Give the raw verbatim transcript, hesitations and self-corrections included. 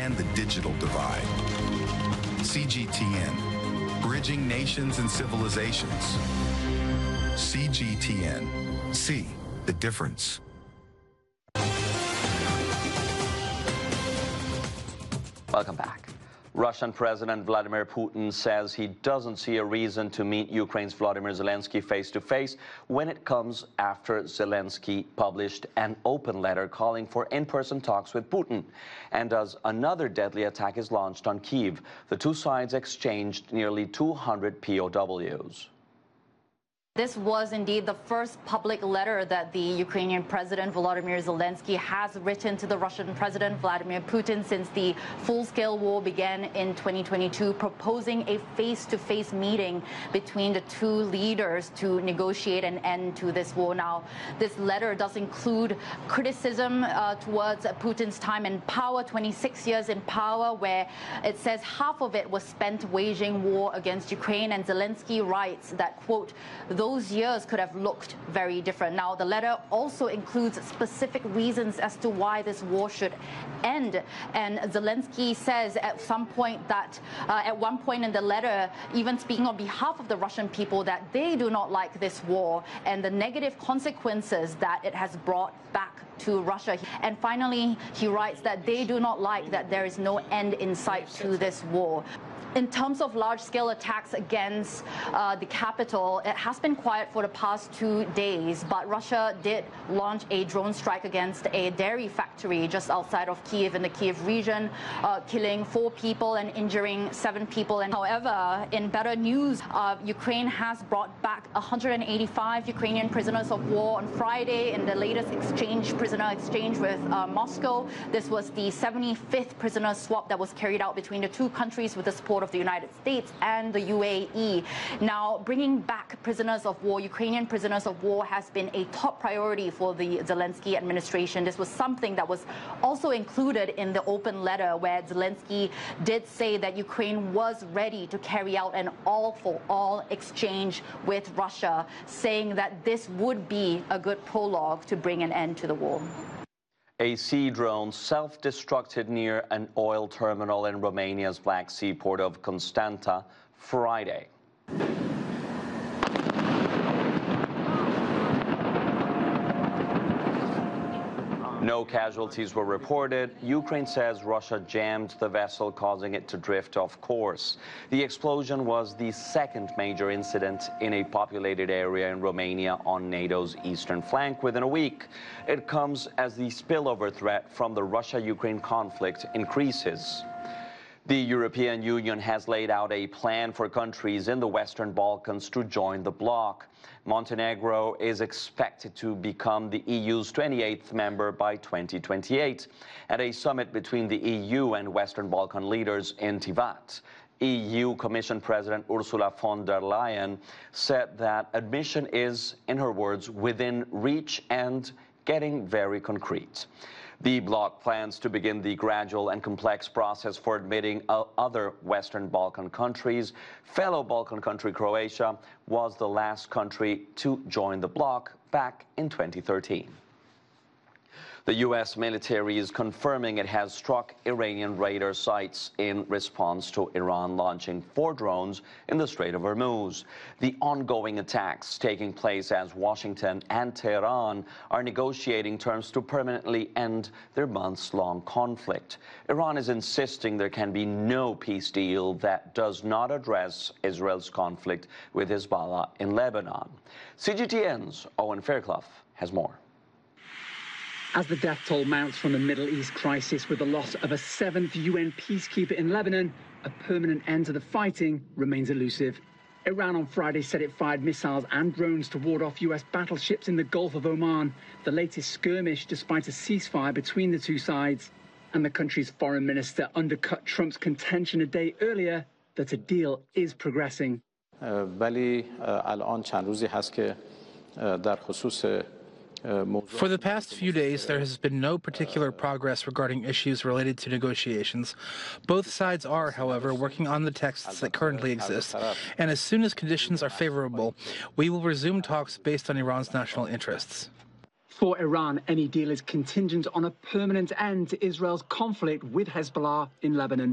and the digital divide. C G T N, bridging nations and civilizations. C G T N, see the difference. Welcome back. Russian President Vladimir Putin says he doesn't see a reason to meet Ukraine's Volodymyr Zelensky face-to-face when it comes after Zelensky published an open letter calling for in-person talks with Putin. And as another deadly attack is launched on Kyiv, the two sides exchanged nearly two hundred P O Ws. This was indeed the first public letter that the Ukrainian President Volodymyr Zelensky has written to the Russian President Vladimir Putin since the full-scale war began in twenty twenty-two, proposing a face-to-face meeting between the two leaders to negotiate an end to this war. Now, this letter does include criticism uh, towards Putin's time in power, twenty-six years in power, where it says half of it was spent waging war against Ukraine, and Zelensky writes that, quote, those years could have looked very different. Now, the letter also includes specific reasons as to why this war should end. And Zelensky says at some point that, uh, at one point in the letter, even speaking on behalf of the Russian people, that they do not like this war and the negative consequences that it has brought back to Russia. And finally, he writes that they do not like that there is no end in sight to this war. In terms of large-scale attacks against uh, the capital, it has been quiet for the past two days, but Russia did launch a drone strike against a dairy factory just outside of Kyiv in the Kyiv region, uh, killing four people and injuring seven people. And however, in better news, uh, Ukraine has brought back one hundred eighty-five Ukrainian prisoners of war on Friday in the latest exchange, prisoner exchange with uh, Moscow. This was the seventy-fifth prisoner swap that was carried out between the two countries with the support of the United States and the U A E. Now, bringing back prisoners of war, Ukrainian prisoners of war, has been a top priority for the Zelensky administration. This was something that was also included in the open letter, where Zelensky did say that Ukraine was ready to carry out an all-for-all exchange with Russia, saying that this would be a good prologue to bring an end to the war. A sea drone self-destructed near an oil terminal in Romania's Black Sea port of Constanta Friday. No casualties were reported. Ukraine says Russia jammed the vessel, causing it to drift off course. The explosion was the second major incident in a populated area in Romania on NATO's eastern flank within a week. It comes as the spillover threat from the Russia-Ukraine conflict increases. The European Union has laid out a plan for countries in the Western Balkans to join the bloc. Montenegro is expected to become the E U's twenty-eighth member by twenty twenty-eight at a summit between the E U and Western Balkan leaders in Tivat. E U Commission President Ursula von der Leyen said that admission is, in her words, within reach and getting very concrete. The bloc plans to begin the gradual and complex process for admitting uh, other Western Balkan countries. Fellow Balkan country Croatia was the last country to join the bloc back in twenty thirteen. The U S military is confirming it has struck Iranian radar sites in response to Iran launching four drones in the Strait of Hormuz. The ongoing attacks taking place as Washington and Tehran are negotiating terms to permanently end their months-long conflict. Iran is insisting there can be no peace deal that does not address Israel's conflict with Hezbollah in Lebanon. C G T N's Owen Fairclough has more. As the death toll mounts from the Middle East crisis with the loss of a seventh U N peacekeeper in Lebanon, a permanent end to the fighting remains elusive. Iran on Friday said it fired missiles and drones to ward off U S battleships in the Gulf of Oman, the latest skirmish despite a ceasefire between the two sides. And the country's foreign minister undercut Trump's contention a day earlier that a deal is progressing. ولی الان چند روزی هست که در خصوص For the past few days, there has been no particular progress regarding issues related to negotiations. Both sides are, however, working on the texts that currently exist, and as soon as conditions are favorable, we will resume talks based on Iran's national interests. For Iran, any deal is contingent on a permanent end to Israel's conflict with Hezbollah in Lebanon.